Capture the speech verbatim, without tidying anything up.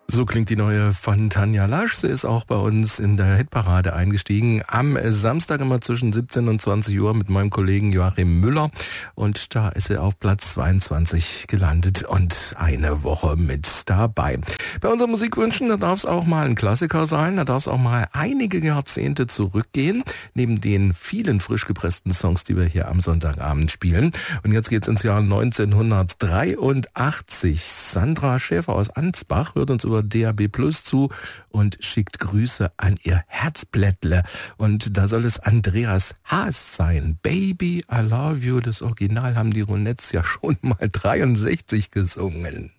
So klingt die neue von Tanja Lasch. Sie ist auch bei uns in der Hitparade eingestiegen. Am Samstag immer zwischen siebzehn und zwanzig Uhr mit meinem Kollegen Joachim Müller. Und da ist sie auf Platz zweiundzwanzig gelandet und eine Woche mit dabei. Bei unseren Musikwünschen, da darf es auch mal ein Klassiker sein. Da darf es auch mal einige Jahrzehnte zurückgehen. Neben den vielen frisch gepressten Songs, die wir hier am Sonntagabend spielen. Und jetzt geht's ins Jahr neunzehnhundertdreiundachtzig. Sandra Schäfer aus Ansbach hört uns über D A B Plus zu und schickt Grüße an ihr Herzblättle. Und da soll es Andreas Haas sein. Baby, I love you. Das Original haben die Ronettes ja schon mal dreiundsechzig gesungen.